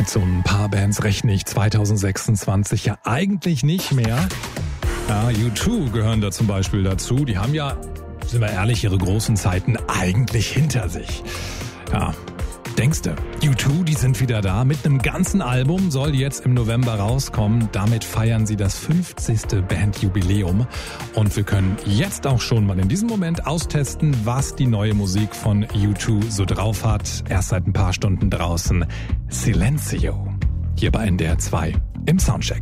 Mit so ein paar Bands rechne ich 2026 ja eigentlich nicht mehr. Ja, U2 gehören da zum Beispiel dazu. Die haben ja, sind wir ehrlich, ihre großen Zeiten eigentlich hinter sich. Ja, denkste, U2, die sind wieder da. Mit einem ganzen Album, soll jetzt im November rauskommen. Damit feiern sie das 50. Bandjubiläum. Und wir können jetzt auch schon mal in diesem Moment austesten, was die neue Musik von U2 so drauf hat. Erst seit ein paar Stunden draußen. Silencio. Hier bei NDR 2 im Soundcheck.